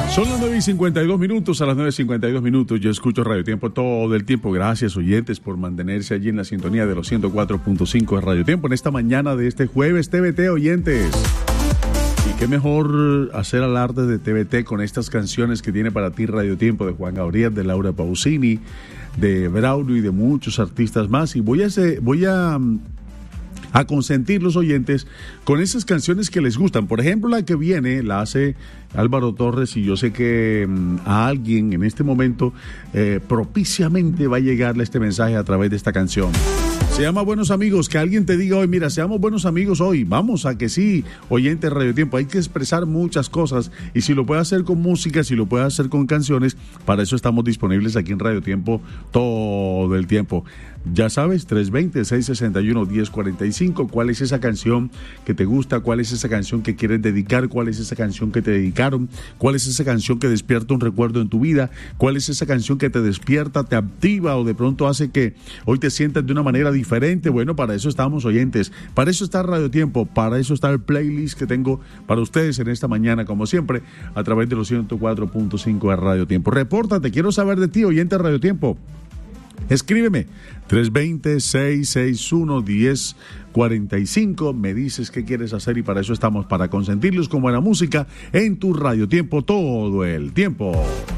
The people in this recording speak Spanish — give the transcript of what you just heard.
Son las 9:52, a las 9:52 yo escucho Radio Tiempo todo el tiempo. Gracias, oyentes, por mantenerse allí en la sintonía de los 104.5 de Radio Tiempo en esta mañana de este jueves. TVT, oyentes. Y qué mejor hacer alarde de TVT con estas canciones que tiene para ti Radio Tiempo, de Juan Gabriel, de Laura Pausini, de Braulio y de muchos artistas más. Y voy a consentir los oyentes con esas canciones que les gustan. Por ejemplo, la que viene la hace Álvaro Torres, y yo sé que a alguien en este momento propiciamente va a llegarle este mensaje a través de esta canción. Se llama Buenos Amigos. Que alguien te diga hoy, mira, seamos buenos amigos hoy. Vamos a que sí, oyente Radio Tiempo. Hay que expresar muchas cosas, y si lo puede hacer con música, si lo puede hacer con canciones, para eso estamos disponibles aquí en Radio Tiempo todo el tiempo. Ya sabes, 320-661-1045. ¿Cuál es esa canción que te gusta? ¿Cuál es esa canción que quieres dedicar? ¿Cuál es esa canción que te dedicaron? ¿Cuál es esa canción que despierta un recuerdo en tu vida? ¿Cuál es esa canción que te despierta, te activa o de pronto hace que hoy te sientas de una manera diferente? Bueno, para eso estamos, oyentes. Para eso está Radio Tiempo. Para eso está el playlist que tengo para ustedes en esta mañana, como siempre, a través de los 104.5 de Radio Tiempo. Repórtate, quiero saber de ti, oyente de Radio Tiempo. Escríbeme 320-661-1045. Me dices qué quieres hacer, y para eso estamos, para consentirlos con buena música en tu Radio Tiempo todo el tiempo.